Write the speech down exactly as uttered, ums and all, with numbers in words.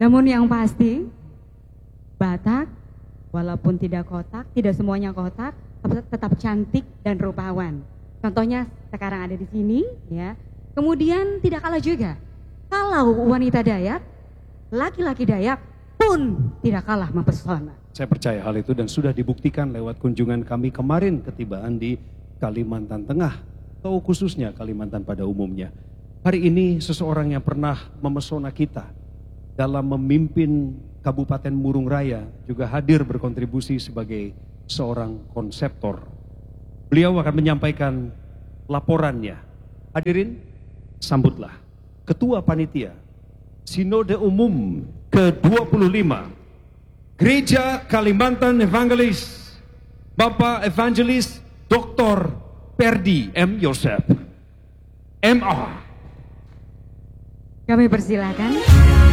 Namun yang pasti, Batak walaupun tidak kotak, tidak semuanya kotak, tetap cantik dan rupawan. Contohnya sekarang ada di sini, ya. Kemudian tidak kalah juga, kalau wanita Dayak, laki-laki Dayak pun tidak kalah mempesona. Saya percaya hal itu dan sudah dibuktikan lewat kunjungan kami kemarin ketibaan di Kalimantan Tengah, atau khususnya Kalimantan pada umumnya. Hari ini seseorang yang pernah memesona kita dalam memimpin Kabupaten Murung Raya juga hadir berkontribusi sebagai seorang konseptor. Beliau akan menyampaikan laporannya. Hadirin, sambutlah Ketua Panitia Sinode Umum ke dua puluh lima Gereja Kalimantan Evangelis, Bapak Evangelis Doktor Perdi M. Yosef, M A. Kami persilakan.